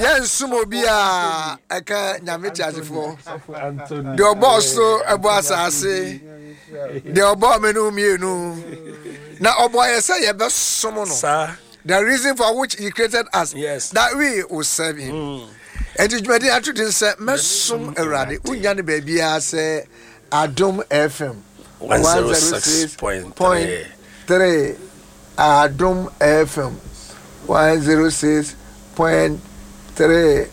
Yen sumo bia aka nyame tiasefo. The boss so ebo asase. The obo menu mienu. Na obo say ye be somo no. Sir. The reason for which he created us, yes, that we will serve him. And it made it to say, Mesum Eradi, Unyani baby, I say, Adom FM 106.3, Adom FM 106.3.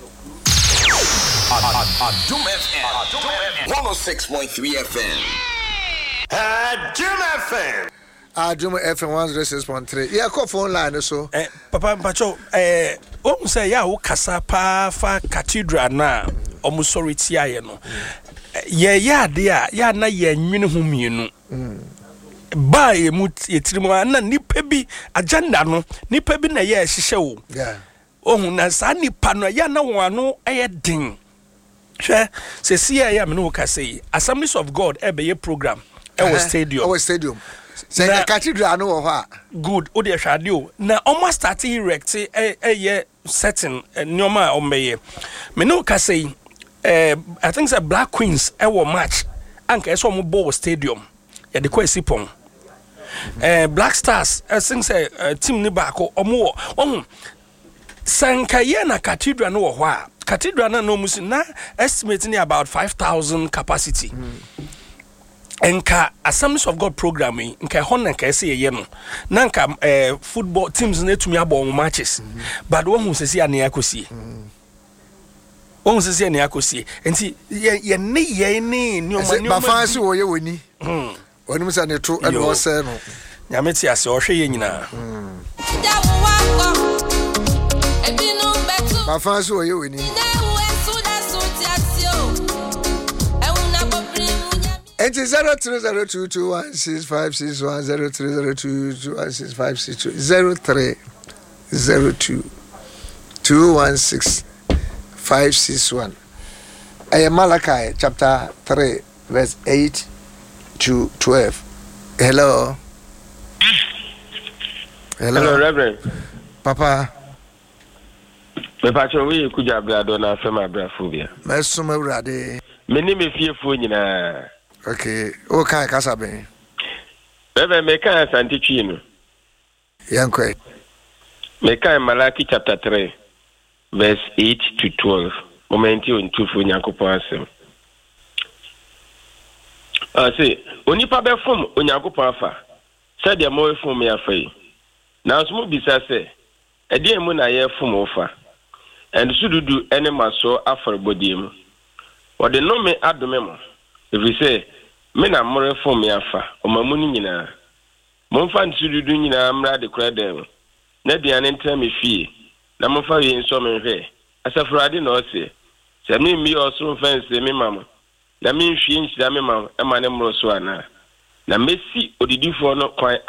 Adom FM 106.3 FM. Adom FM. Adom FM 106.3. Yeah, call phone line so. Papa Mpacho, o say ya wo kasa pa fa cathedral na omusority aye no. Ya de a ya na ye nwene ho mienu. Ba ye mu yetirimu na nipa bi agenda no, nipa bi na ye hihye wo. Yeah. Ohun na sa nipa no ya na wo ano eye din. Hwe se sia ya me no kasa yi. Assemblies of God ebe program e stadium. Our stadium. Say the cathedral no ho. Good. O de hwade o. Na almost start erect ye setting nyoma omeye. Me no kasa yi I think it's Black Queens ewo match anka eso mo ball stadium ya de kwesi pon Black Stars I think say team ni baako omo sanka ye na cathedral no wo ho a cathedral na no musi na estimating about 5,000 capacity enka Assemblies of God programming nka hon nka ese ye no na nka football teams na tumi abo matches but wo hu sesi ane akosi on se se ne akosie enti ye ne ye ne nyoma ba fansi wo ye woni onum sa ne to e no se no nyame ti ase o hwe ye nyina ba fansi wo ye woni enti 0302216561 0302216561 Malachi chapter 3 verse 8 to 12. Hello. Hello, Reverend. Papa. Me pacho we kuja brado na fema brafobia. Mesuma urade. Me ni me fiefo nyina. Okay. O kai kasa ben. Reverend me kan santitwi no. Yankwe. Me kan Malachi chapter 3 verse 8 to 12. Momenti on tufu Nyankopon asem. Say, onipa be fom Onyankopon afa. Say de mo fom me afa yi. Na so mo bisa say, e de mu na ye fom ofa. And sududu ene maso afarebodie mu. Wo de no me adome mo. If we say, me na mo fom me afa, o mamu ni nyina. Mo mfa sududu nyina mra de kura dem. Na diane ntra me fie. Na mo fa ye nso me hwe. Asafurade na o se, se me mi osoro fence me mama. Na me hwie nhyira me mama, e ma ne mro so ana. Na mesi odidifo no kwan